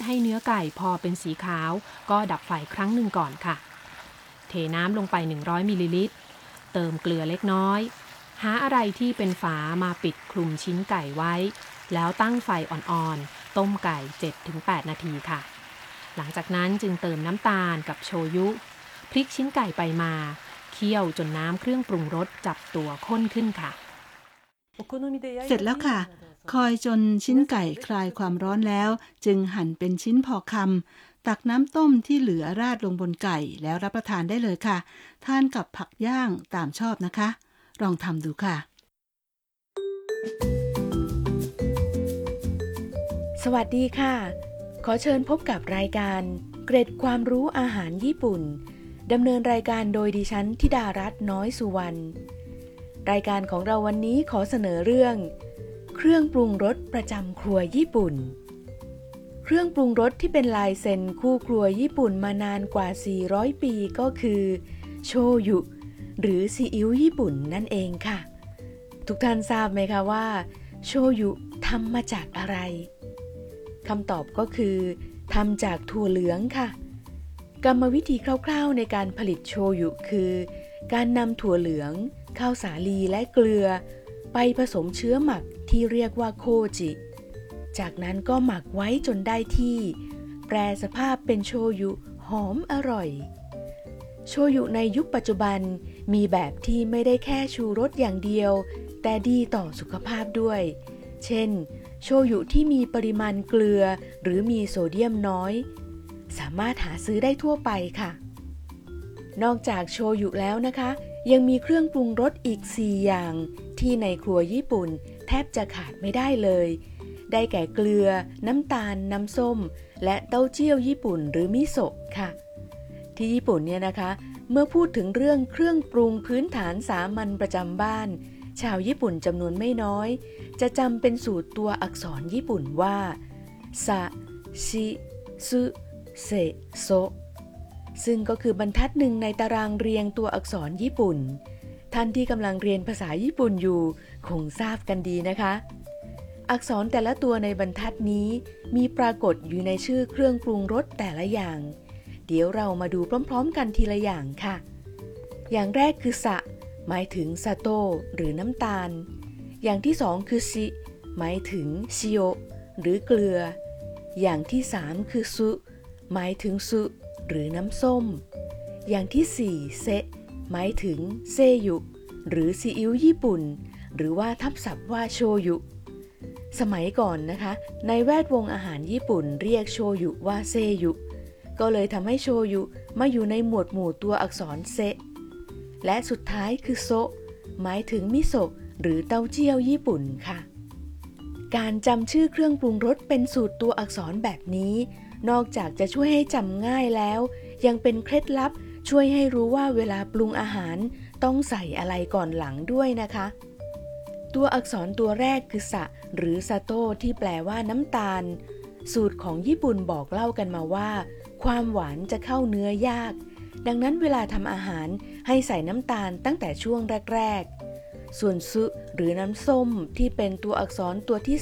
ให้เนื้อไก่พอเป็นสีขาวก็ดับไฟครั้งหนึ่งก่อนค่ะเทน้ำลงไป100มิลลิลิตรเติมเกลือเล็กน้อยหาอะไรที่เป็นฝามาปิดคลุมชิ้นไก่ไว้แล้วตั้งไฟอ่อนๆต้มไก่ 7-8 นาทีค่ะหลังจากนั้นจึงเติมน้ำตาลกับโชยุพลิกชิ้นไก่ไปมาเคี่ยวจนน้ำเครื่องปรุงรสจับตัวข้นขึ้นค่ะเสร็จแล้วค่ะคอยจนชิ้นไก่คลายความร้อนแล้วจึงหั่นเป็นชิ้นพอคำตักน้ำต้มที่เหลือราดลงบนไก่แล้วรับประทานได้เลยค่ะทานกับผักย่างตามชอบนะคะลองทำดูค่ะสวัสดีค่ะขอเชิญพบกับรายการเกร็ดความรู้อาหารญี่ปุ่นดำเนินรายการโดยดิฉันธิดารัตน์น้อยสุวรรณรายการของเราวันนี้ขอเสนอเรื่องเครื่องปรุงรสประจำครัวญี่ปุ่นเครื่องปรุงรสที่เป็นลายเซ็นคู่ครัวญี่ปุ่นมานานกว่า400ปีก็คือโชยุหรือซีอิ๊วญี่ปุ่นนั่นเองค่ะทุกท่านทราบไหมคะว่าโชยุทำมาจากอะไรคำตอบก็คือทำจากถั่วเหลืองค่ะกรรมวิธีคร่าวๆในการผลิตโชยุคือการนำถั่วเหลืองข้าวสาลีและเกลือไปผสมเชื้อหมักที่เรียกว่าโคจิจากนั้นก็หมักไว้จนได้ที่แปรสภาพเป็นโชยุหอมอร่อยโชยุในยุคปัจจุบันมีแบบที่ไม่ได้แค่ชูรสอย่างเดียวแต่ดีต่อสุขภาพด้วยเช่นโชยุที่มีปริมาณเกลือหรือมีโซเดียมน้อยสามารถหาซื้อได้ทั่วไปค่ะนอกจากโชยุแล้วนะคะยังมีเครื่องปรุงรสอีก4อย่างที่ในครัวญี่ปุ่นแทบจะขาดไม่ได้เลยได้แก่เกลือน้ำตาลน้ำส้มและเต้าเจี้ยวญี่ปุ่นหรือมิโซะค่ะที่ญี่ปุ่นเนี่ยนะคะเมื่อพูดถึงเรื่องเครื่องปรุงพื้นฐานสามัญประจำบ้านชาวญี่ปุ่นจำนวนไม่น้อยจะจำเป็นสูตรตัวอักษรญี่ปุ่นว่าซาชิซุเซโซซึ่งก็คือบรรทัดหนึ่งในตารางเรียงตัวอักษรญี่ปุ่นท่านที่กำลังเรียนภาษาญี่ปุ่นอยู่คงทราบกันดีนะคะอักษรแต่ละตัวในบรรทัดนี้มีปรากฏอยู่ในชื่อเครื่องปรุงรสแต่ละอย่างเดี๋ยวเรามาดูพร้อมๆกันทีละอย่างค่ะอย่างแรกคือสะหมายถึงซาโต้หรือน้ำตาลอย่างที่สองคือชิหมายถึงชิโอหรือเกลืออย่างที่สามคือซุหมายถึงซุหรือน้ำส้มอย่างที่สี่เซะหมายถึงเซยุหรือซีอิ๊วญี่ปุ่นหรือว่าทับศัพท์ว่าโชยุสมัยก่อนนะคะในแวดวงอาหารญี่ปุ่นเรียกโชยุว่าเซยุก็เลยทำให้โชยุมาอยู่ในหมวดหมู่ตัวอักษรเซะและสุดท้ายคือโซะหมายถึงมิโซะหรือเต้าเจี้ยวญี่ปุ่นค่ะการจำชื่อเครื่องปรุงรสเป็นสูตรตัวอักษรแบบนี้นอกจากจะช่วยให้จำง่ายแล้วยังเป็นเคล็ดลับช่วยให้รู้ว่าเวลาปรุงอาหารต้องใส่อะไรก่อนหลังด้วยนะคะตัวอักษรตัวแรกคือสะหรือซาโต้ที่แปลว่าน้ำตาลสูตรของญี่ปุ่นบอกเล่ากันมาว่าความหวานจะเข้าเนื้อยากดังนั้นเวลาทำอาหารให้ใส่น้ำตาลตั้งแต่ช่วงแรกๆส่วนซุหรือน้ำส้มที่เป็นตัวอักษรตัวที่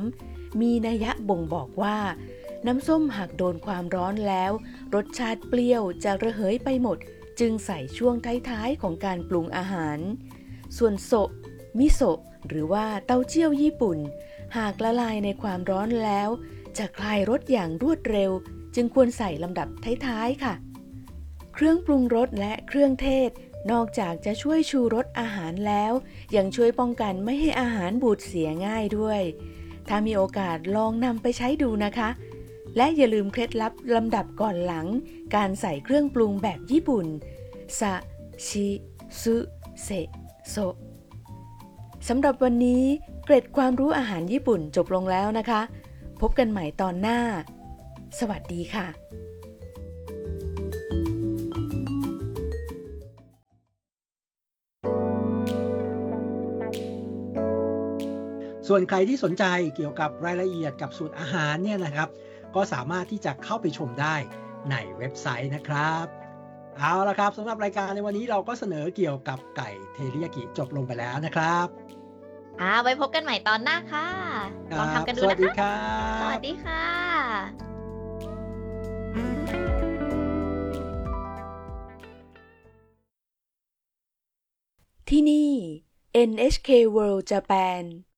3มีนัยบ่งบอกว่าน้ำส้มหากโดนความร้อนแล้วรสชาติเปรี้ยวจะระเหยไปหมดจึงใส่ช่วงท้ายๆของการปรุงอาหารส่วนโซะมิโซะหรือว่าเต้าเจี้ยวญี่ปุ่นหากละลายในความร้อนแล้วจะคลายรสอย่างรวดเร็วจึงควรใส่ลำดับท้ายๆค่ะเครื่องปรุงรสและเครื่องเทศนอกจากจะช่วยชูรสอาหารแล้วยังช่วยป้องกันไม่ให้อาหารบูดเสียง่ายด้วยถ้ามีโอกาสลองนำไปใช้ดูนะคะและอย่าลืมเคล็ดลับลำดับก่อนหลังการใส่เครื่องปรุงแบบญี่ปุ่นซาชิซุเซโซสำหรับวันนี้เกร็ดความรู้อาหารญี่ปุ่นจบลงแล้วนะคะพบกันใหม่ตอนหน้าสวัสดีค่ะส่วนใครที่สนใจเกี่ยวกับรายละเอียดกับสูตรอาหารเนี่ยนะครับก็สามารถที่จะเข้าไปชมได้ในเว็บไซต์นะครับเอาละครับสำหรับรายการในวันนี้เราก็เสนอเกี่ยวกับไก่เทริยากิจบลงไปแล้วนะครับไว้พบกันใหม่ตอนหน้าค่ะลองทำกันดูนะคะสวัสดีครัสวับสดีค่ะที่นี่ NHK World Japan